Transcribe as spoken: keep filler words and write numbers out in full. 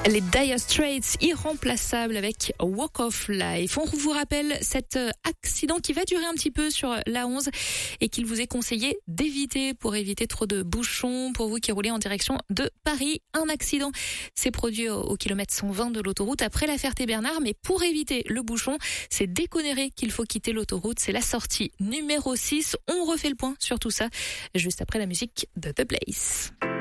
Les Dire Straits, irremplaçables avec Walk of Life. On vous rappelle cet accident qui va durer un petit peu sur l'A onze et qu'il vous est conseillé d'éviter pour éviter trop de bouchons pour vous qui roulez en direction de Paris. Un accident s'est produit au kilomètre cent vingt de l'autoroute après la Ferté-Bernard, mais pour éviter le bouchon, c'est déconéré qu'il faut quitter l'autoroute. C'est la sortie numéro six. On refait le point sur tout ça juste après la musique de The Blaze.